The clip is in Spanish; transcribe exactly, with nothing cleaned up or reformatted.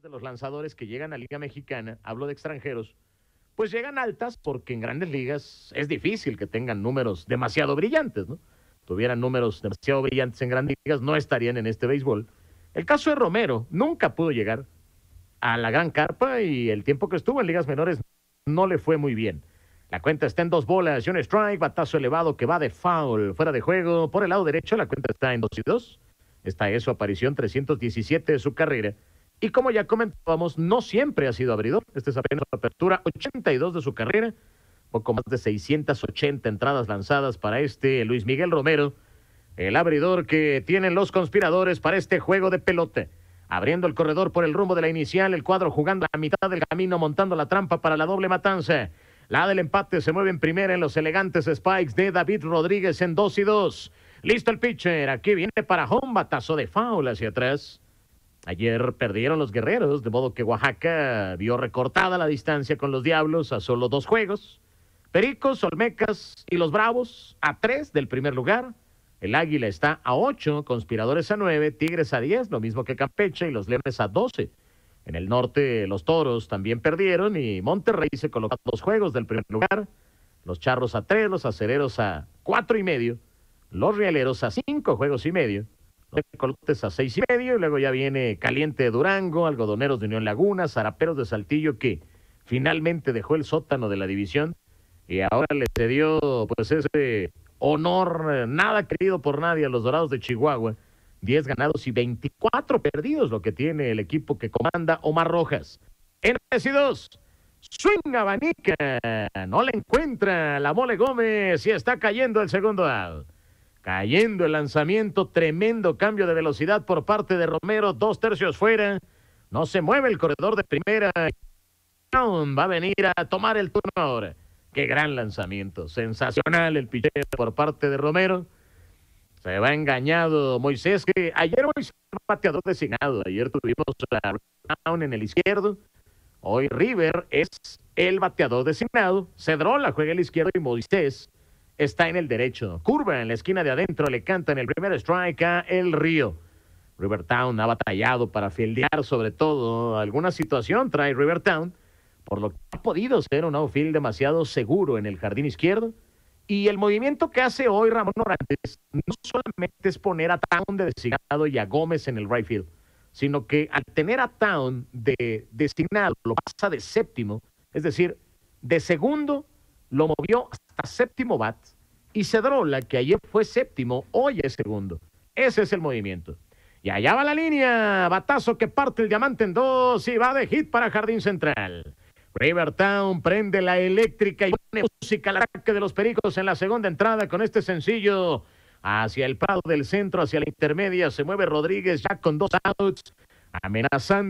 de los lanzadores que llegan a Liga Mexicana, hablo de extranjeros, pues llegan altas porque en grandes ligas es difícil que tengan números demasiado brillantes, ¿no? Tuvieran números demasiado brillantes en grandes ligas, no estarían en este béisbol. El caso de Romero, nunca pudo llegar a la gran carpa y el tiempo que estuvo en ligas menores no le fue muy bien. La cuenta está en dos bolas y un strike, batazo elevado que va de foul, fuera de juego. Por el lado derecho la cuenta está en dos y dos. Esta es su aparición trescientos diecisiete de su carrera. Y como ya comentábamos, no siempre ha sido abridor. Esta es apenas la apertura ochenta y dos de su carrera. Poco más de seiscientas ochenta entradas lanzadas para este Luis Miguel Romero. El abridor que tienen los conspiradores para este juego de pelota. Abriendo el corredor por el rumbo de la inicial, el cuadro jugando a mitad del camino, montando la trampa para la doble matanza. La del empate se mueve en primera en los elegantes spikes de David Rodríguez en dos y dos. Listo el pitcher, aquí viene para home, batazo de foul hacia atrás. Ayer perdieron los guerreros, de modo que Oaxaca vio recortada la distancia con los Diablos a solo dos juegos. Pericos, Olmecas y los Bravos a tres del primer lugar. El Águila está a ocho, Conspiradores a nueve, Tigres a diez, lo mismo que Campeche, y los Leones a doce. En el norte, los Toros también perdieron y Monterrey se colocó a dos juegos del primer lugar. Los Charros a tres, los Acereros a cuatro y medio, los Rieleros a cinco juegos y medio, los Colotes a seis y medio, y luego ya viene Caliente de Durango, Algodoneros de Unión Laguna, Zaraperos de Saltillo, que finalmente dejó el sótano de la división y ahora le cedió pues ese honor nada querido por nadie a los Dorados de Chihuahua. diez ganados y veinticuatro perdidos, lo que tiene el equipo que comanda Omar Rojas. En tres y dos, swing abanica, no le encuentra la Mole Gómez y está cayendo el segundo out. Cayendo el lanzamiento, tremendo cambio de velocidad por parte de Romero, dos tercios fuera. No se mueve el corredor de primera. Va a venir a tomar el turno ahora. Qué gran lanzamiento, sensacional el picheo por parte de Romero. Se va engañado Moisés, que ayer Moisés fue bateador designado. Ayer tuvimos a Brown en el izquierdo. Hoy River es el bateador designado. Cedrola juega el izquierdo y Moisés está en el derecho. Curva en la esquina de adentro, le cantan el primer strike a El Río. Rivertown ha batallado para fieldear, sobre todo alguna situación trae Rivertown, por lo que ha podido ser un outfield demasiado seguro en el jardín izquierdo. Y el movimiento que hace hoy Ramón Orantes no solamente es poner a Town de designado y a Gómez en el right field, sino que al tener a Town de designado, lo pasa de séptimo, es decir, de segundo lo movió hasta séptimo bat, y Cedrola, que ayer fue séptimo, hoy es segundo. Ese es el movimiento. Y allá va la línea, batazo que parte el diamante en dos y va de hit para Jardín Central. Rivertown prende la eléctrica y pone música al ataque de los Pericos en la segunda entrada con este sencillo. Hacia el prado del centro, hacia la intermedia, se mueve Rodríguez ya con dos outs, amenazando